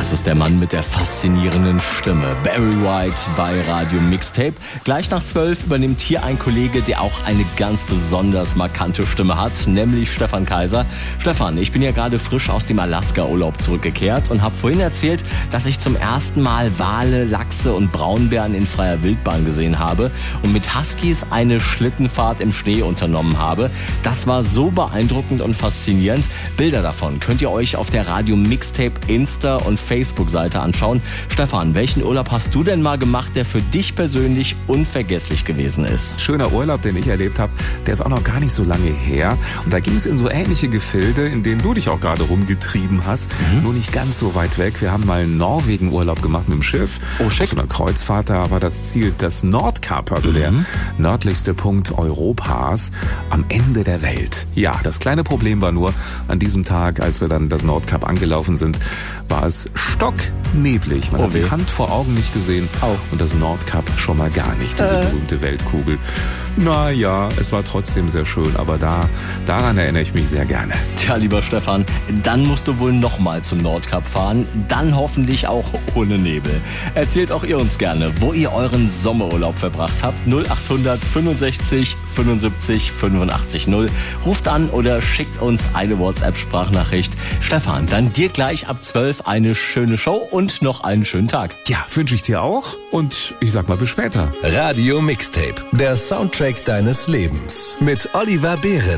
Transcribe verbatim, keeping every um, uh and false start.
Das ist der Mann mit der faszinierenden Stimme. Barry White bei Radio Mixtape. Gleich nach zwölf übernimmt hier ein Kollege, der auch eine ganz besonders markante Stimme hat, nämlich Stefan Kaiser. Stefan, ich bin ja gerade frisch aus dem Alaska-Urlaub zurückgekehrt und habe vorhin erzählt, dass ich zum ersten Mal Wale, Lachse und Braunbären in freier Wildbahn gesehen habe und mit Huskies eine Schlittenfahrt im Schnee unternommen habe. Das war so beeindruckend und faszinierend. Bilder davon könnt ihr euch auf der Radio Mixtape Insta- und Facebook-Seite anschauen. Stefan, welchen Urlaub hast du denn mal gemacht, der für dich persönlich unvergesslich gewesen ist? Schöner Urlaub, den ich erlebt habe, der ist auch noch gar nicht so lange her. Und da ging es in so ähnliche Gefilde, in denen du dich auch gerade rumgetrieben hast. Mhm. Nur nicht ganz so weit weg. Wir haben mal einen Norwegen-Urlaub gemacht mit dem Schiff. Oh, schick. Auf so einer Kreuzfahrt, da war das Ziel das Nordkap, also mhm. der nördlichste Punkt Europas am Ende der Welt. Ja, das kleine Problem war nur, an diesem Tag, als wir dann das Nordkap angelaufen sind, war es stockneblig. Man oh, hat die Hand vor Augen nicht gesehen oh. und das Nordkap schon mal gar nicht, diese äh. berühmte Weltkugel. Naja, es war trotzdem sehr schön, aber da, daran erinnere ich mich sehr gerne. Tja, lieber Stefan, dann musst du wohl nochmal zum Nordkap fahren, dann hoffentlich auch ohne Nebel. Erzählt auch ihr uns gerne, wo ihr euren Sommerurlaub verbracht habt. null acht hundert fünfundsechzig fünfundsiebzig fünfundachtzig null. Ruft an oder schickt uns eine WhatsApp-Sprachnachricht. Stefan, dann dir gleich ab zwölf eine schöne Show und noch einen schönen Tag. Ja, wünsche ich dir auch und ich sag mal bis später. Radio Mixtape, der Soundtrack deines Lebens mit Oliver Behrens.